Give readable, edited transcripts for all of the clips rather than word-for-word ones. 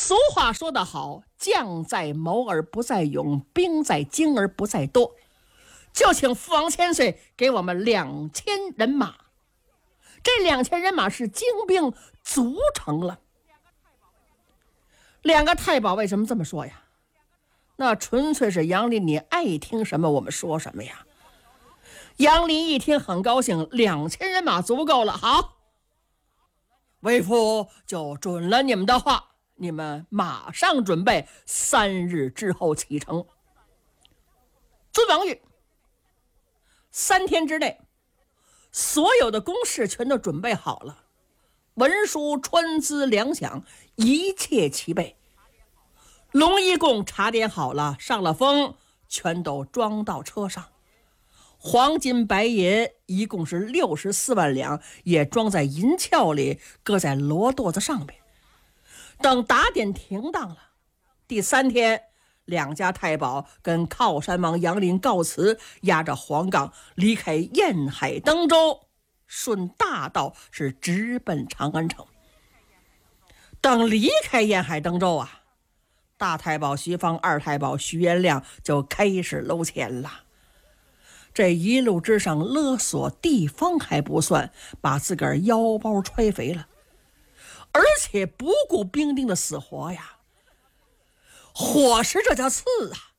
俗话说得好，将在谋而不在勇，兵在精而不在多。就请父王千岁给我们2000人马。这2000人马是精兵组成了。2个太保为什么这么说呀？那纯粹是杨林，你爱听什么我们说什么呀。杨林一听很高兴，2000人马足够了，好，为父就准了你们的话，你们马上准备，3日之后启程。尊王谕，3天之内所有的公事全都准备好了，文书川资粮饷一切齐备，龙一供茶点好了，上了风，全都装到车上。黄金白银一共是64万两，也装在银鞘里，搁在骡垛子上面。等打点停当了，第3天，2家太保跟靠山王杨林告辞，押着黄杠离开沿海登州，顺大道是直奔长安城。等离开沿海登州啊，大太保徐芳、2太保徐延亮就开始搂钱了。这一路之上勒索地方还不算，把自个儿腰包揣肥了，而且不顾兵丁的死活呀。伙食这叫次啊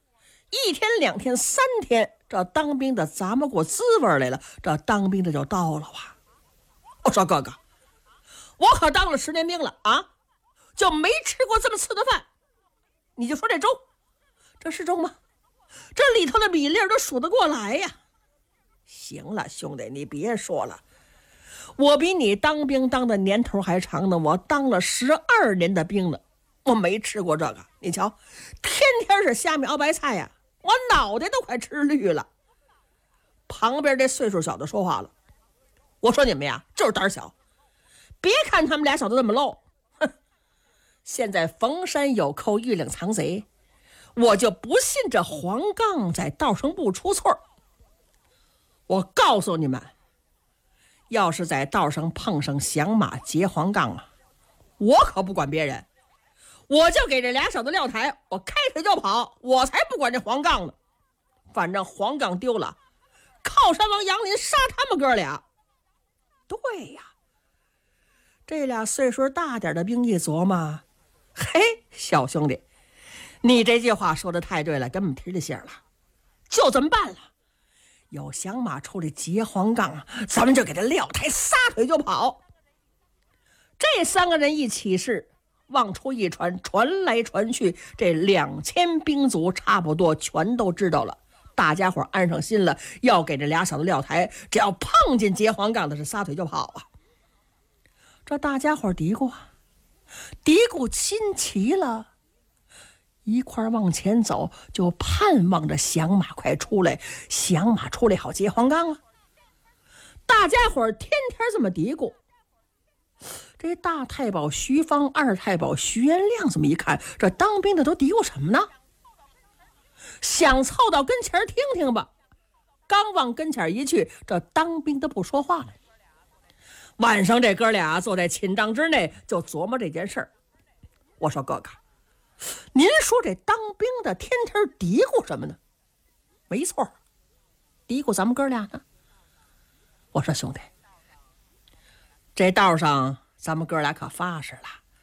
，1天2天3天，这当兵的咂摸过滋味来了，这当兵的就到了啊。我说哥哥，我可当了10年兵了啊，就没吃过这么次的饭。你就说这粥，这是粥吗？这里头的米粒都数得过来呀。行了兄弟，你别说了，我比你当兵当的年头还长呢，我当了12年的兵了，我没吃过这个。你瞧，天天是虾米熬白菜呀，我脑袋都快吃绿了。旁边这岁数小的说话了，我说你们呀就是胆小，别看他们俩小子这么漏，哼，现在逢山有寇，遇岭藏贼，我就不信这黄杠在道上不出错。我告诉你们，要是在道上碰上响马劫黄杠啊，我可不管别人，我就给这俩小子撂台，我开腿就跑，我才不管这黄杠呢。反正黄杠丢了，靠山王杨林杀他们哥俩。对呀，这俩岁数大点的兵一琢磨，嘿，小兄弟，你这句话说的太对了，跟我们提了信了，就这么办了。有响马出来劫黄杠啊，咱们就给他撂台，撒腿就跑。这3个人一起事，望出一传，传来传去，这2000兵卒差不多全都知道了。大家伙安上心了，要给这俩小子撂台，只要碰见劫黄杠的是撒腿就跑啊。这大家伙嘀咕啊，嘀咕亲齐了，一块往前走，就盼望着响马快出来，响马出来好劫黄杠啊。大家伙天天这么嘀咕。这大太保徐芳、2太保徐延亮这么一看，这当兵的都嘀咕什么呢？想凑到跟前听听吧，刚往跟前一去，这当兵的不说话了。晚上这哥俩坐在寝帐之内，就琢磨这件事儿。我说哥哥，您说这当兵的天天嘀咕什么呢？没错，嘀咕咱们哥俩呢。我说兄弟，这道上咱们哥俩可发誓了，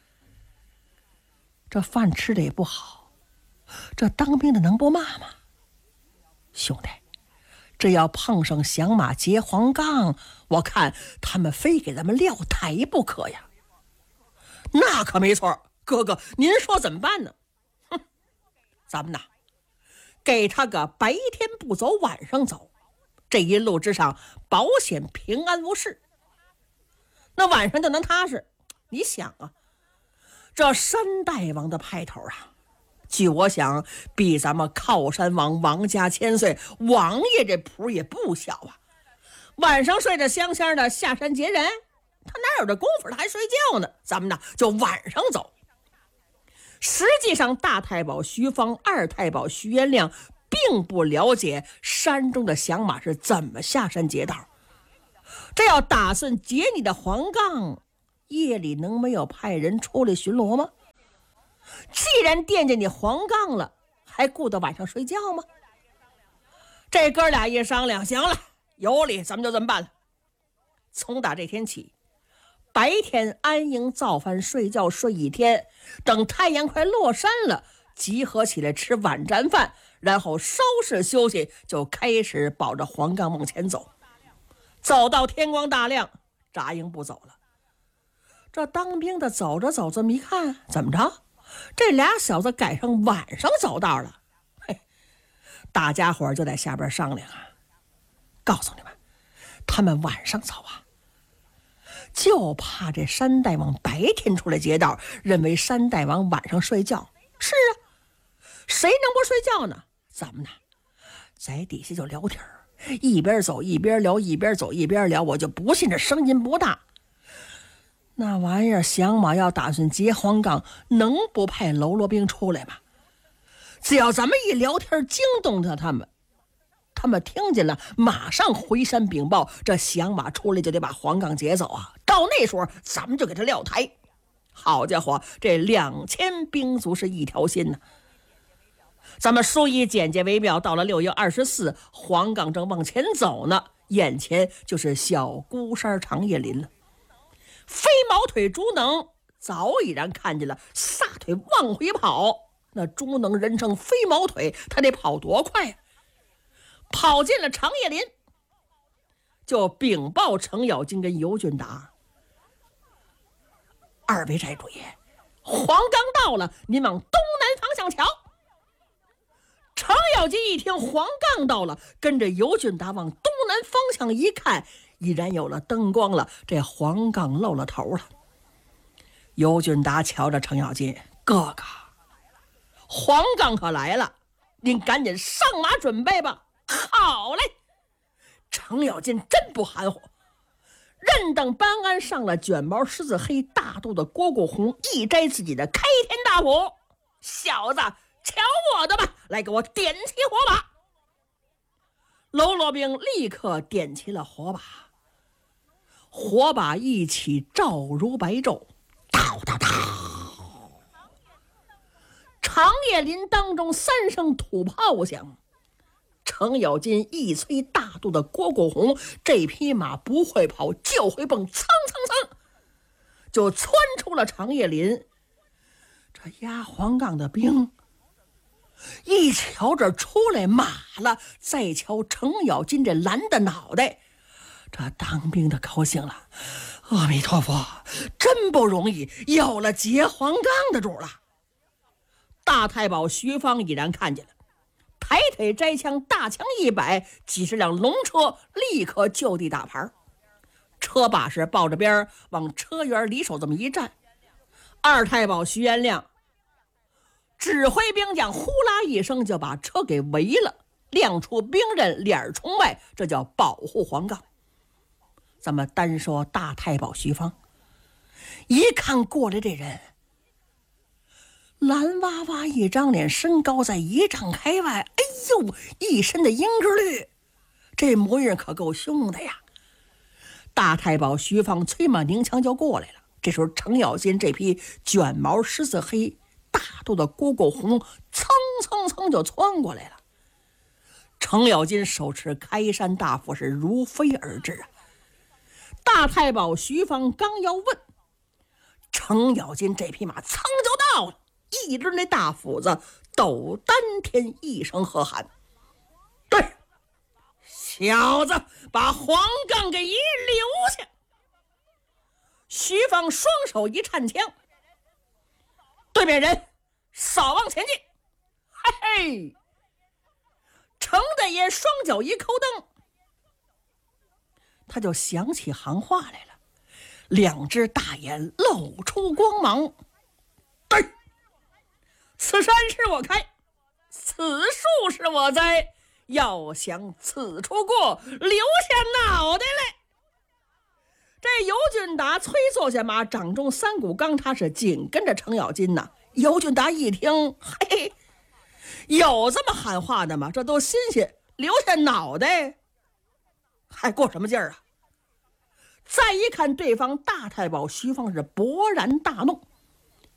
这饭吃的也不好，这当兵的能不骂吗？兄弟，这要碰上响马劫黄杠，我看他们非给咱们撂台不可呀。那可没错，哥哥您说怎么办呢？哼，咱们呐给他个白天不走晚上走，这一路之上保险平安无事，那晚上就能踏实。你想啊，这3代王的派头啊，据我想比咱们靠山王王家千岁王爷这谱也不小啊。晚上睡着香香的下山劫人，他哪有这功夫，他还睡觉呢。咱们呢就晚上走。实际上大太保徐芳、2太保徐延亮并不了解山中的响马是怎么下山劫道，这要打算劫你的黄杠，夜里能没有派人出来巡逻吗？ 既然惦记你黄杠了，还顾得晚上睡觉吗？这哥俩一商量，行了，有理，咱们就这么办了。从打这天起，白天安营造饭睡觉睡一天，等太阳快落山了，集合起来吃晚战饭，然后稍事休息，就开始保着黄杠往前走。走到天光大亮，扎营不走了。这当兵的走着走这么一看，怎么着？这俩小子赶上晚上走道了。嘿，大家伙就在下边商量啊，告诉你们，他们晚上走啊，就怕这山大王白天出来劫道，认为山大王晚上睡觉。是啊，谁能不睡觉呢？咱们呢，在底下就聊天，一边走一边聊，一边走一边聊，我就不信这声音不大。那玩意儿响马要打算劫黄杠，能不派喽啰兵出来吗？只要咱们一聊天惊动他们听见了，马上回山禀报，这响马出来就得把黄杠劫走啊！到那时候咱们就给他撂台。好家伙，这2000兵卒是一条心呢。咱们书以简介为妙，到了6月24，黄杠正往前走呢，眼前就是小孤山长叶林了。飞毛腿朱能早已然看见了，撒腿往回跑。那朱能人称飞毛腿，他得跑多快啊！跑进了长叶林，就禀报程咬金跟尤俊达：二位寨主爷，黄冈到了，您往东南方向瞧。程咬金一听黄冈到了，跟着尤俊达往东南方向一看，已然有了灯光了，这黄冈露了头了。尤俊达瞧着程咬金：哥哥，黄冈可来了，您赶紧上马准备吧。好嘞！程咬金真不含糊，任等班安上了卷毛狮子黑大肚的蝈蝈红，一摘自己的开天大斧：小子，瞧我的吧！来，给我点起火把！喽啰兵立刻点起了火把，火把一起，照如白昼。叨叨叨！长叶林当中3声土炮响。程咬金一催大肚的蝈蝈红，这匹马不会跑就会蹦，蹭蹭蹭就窜出了长叶林。这压黄杠的兵一瞧这出来马了，再瞧程咬金这蓝的脑袋，这当兵的高兴了：阿弥陀佛，真不容易，有了劫黄杠的主了。大太保徐芳已然看见了，抬腿摘枪，大枪一摆，几十辆龙车立刻就地打牌。车把式抱着边往车辕里手这么一站，二太保徐元亮指挥兵将呼啦一声就把车给围了，亮出兵刃，脸冲外，这叫保护黄杠。咱们单说大太保徐芳，一看过来这人，蓝哇哇一张脸，身高在1丈开外，哎呦，一身的英格绿，这模样可够凶的呀。大太保徐芳催马拧枪就过来了。这时候程咬金这匹卷毛狮子黑大肚的蝈蝈红蹭蹭蹭就窜过来了。程咬金手持开山大斧是如飞而至啊。大太保徐芳刚要问，程咬金这匹马噌就到了，一抡那大斧子，抖丹天一声喝喊：对，小子，把黄杠给一留下！徐芳双手一颤枪，对面人扫往前进。嘿嘿，程大爷双脚一扣蹬，他就想起行话来了，两只大眼露出光芒。对，此山是我开，此树是我栽，要想此处过，留下脑袋来。这尤俊达催坐下马，掌中3股钢叉是紧跟着程咬金呐。尤俊达一听，嘿，有这么喊话的吗？这都新鲜，留下脑袋还过什么劲儿啊？再一看对方大太保徐芳是勃然大怒，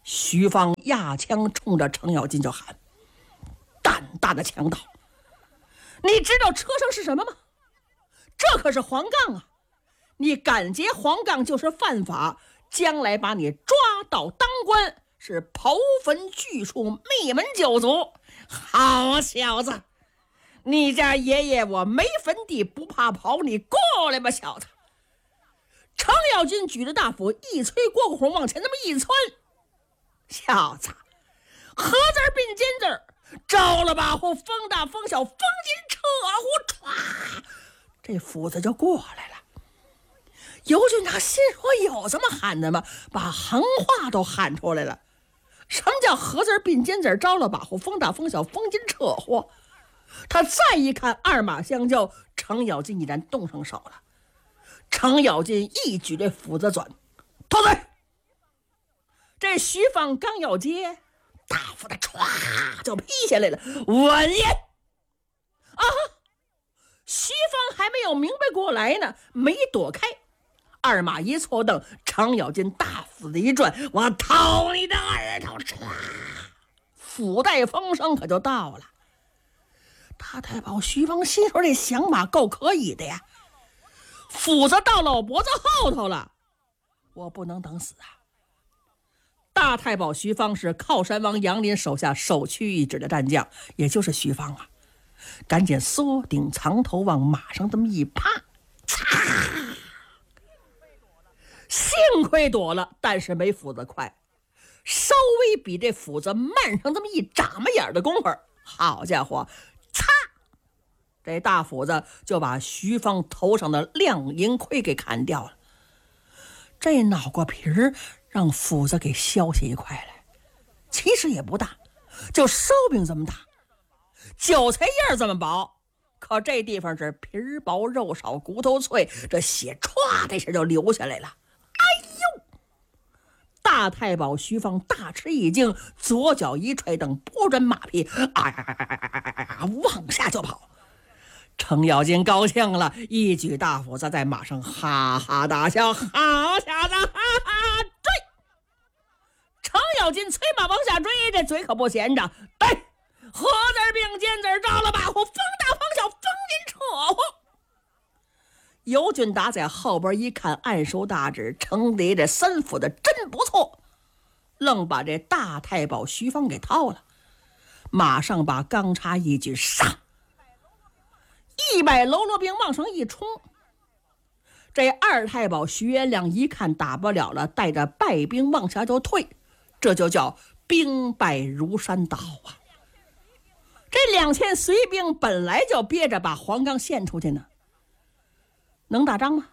徐芳压枪冲着程咬金就喊：“胆大的强盗，你知道车上是什么吗？这可是黄杠啊！你敢劫黄杠就是犯法，将来把你抓到当官，是刨坟锯树，灭门九族。好小子，你家爷爷我没坟地不怕刨，你过来吧，小子！”程咬金举着大斧一催郭国红往前那么一窜，小子，合字并肩字，招了把火，风大风小，风金扯呼，歘，这斧子就过来了。尤俊达心说有这么喊的吗？把行话都喊出来了。什么叫合字并肩字，招了把火，风大风小，风金扯呼？他再一看，二马相交，程咬金已然动上手了。程咬金一举这斧子转，脱嘴。这徐芳刚要接，大斧子歘就劈下来了。稳爷啊！徐芳还没有明白过来呢，没躲开。二马一错蹬，程咬金大斧子一转，我掏你的耳朵！歘，斧带风声可就到了。大太保徐芳心说这响马够可以的呀，斧子到了我脖子后头了，我不能等死啊！大太保徐芳是靠山王杨林手下首屈一指的战将，也就是徐芳啊，赶紧缩顶藏头往马上这么一趴，擦！幸亏躲了，但是没斧子快，稍微比这斧子慢上这么一眨巴眼的功夫，好家伙，擦！这大斧子就把徐芳头上的亮银盔给砍掉了。这脑瓜皮儿让斧子给削下一块来，其实也不大，就烧饼这么大，韭菜叶这么薄，可这地方是皮儿薄肉少骨头脆，这血歘的一下就流下来了。哎呦！大太保徐芳大吃一惊，左脚一踹蹬，拨转马匹，往下就跑。程咬金高兴了，一举大斧子在马上哈哈大笑，好小子，哈哈追！程咬金催马往下追，这嘴可不闲着，对，合字并肩字，招了把火，风大风小，风金扯呼。尤俊达在后边一看，暗收大指，程蝶这三斧子真不错，愣把这大太保徐芳给套了，马上把钢叉一举，杀！100喽啰兵往上一冲，这二太保徐元亮一看打不了了，带着败兵往下就退，这就叫兵败如山倒啊！这2000随兵本来就憋着把黄冈献出去呢，能打仗吗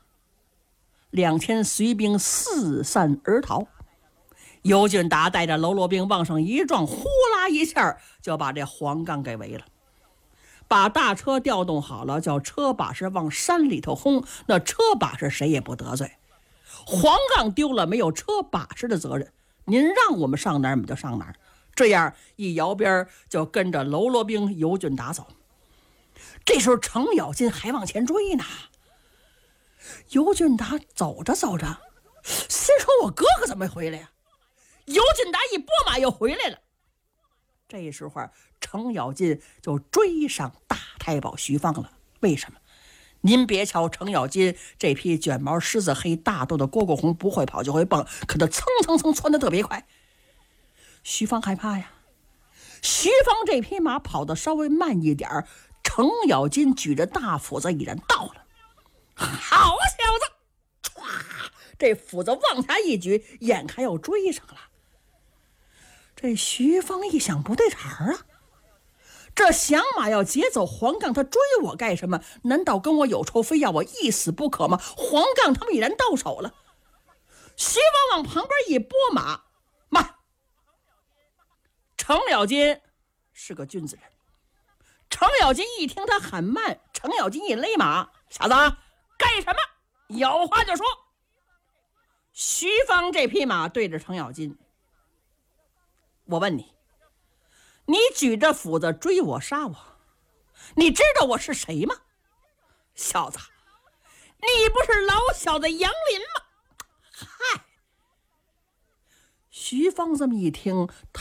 ？2000随兵四散而逃，尤俊达带着喽啰兵往上一撞，呼啦一下就把这黄冈给围了。把大车调动好了，叫车把式往山里头轰，那车把式谁也不得罪。黄杠丢了，没有车把式的责任，您让我们上哪儿我们就上哪儿。这样一摇边就跟着喽啰兵尤俊达走。这时候程咬金还往前追呢，尤俊达走着走着，心说我哥哥怎么回来呀？尤俊达一拨马又回来了。这时候程咬金就追上大太保徐芳了。为什么？您别瞧程咬金这匹卷毛狮子黑大肚的蝈蝈红不会跑就会蹦，可他蹭蹭蹭窜得特别快。徐芳害怕呀，徐芳这匹马跑得稍微慢一点，程咬金举着大斧子已然到了。好小子，唰，这斧子往下一举，眼看要追上了。这徐芳一想不对茬啊，这响马要劫走黄杠，他追我干什么？难道跟我有仇，非要我一死不可吗？黄杠他们已然到手了。徐芳往旁边一拨马，慢！程咬金是个君子人，程咬金一听他喊慢，程咬金一勒马，小子干什么？有话就说。徐芳这匹马对着程咬金，我问你，你举着斧子追我杀我，你知道我是谁吗？小子，你不是老小的杨林吗？嗨！ 徐芳这么一听，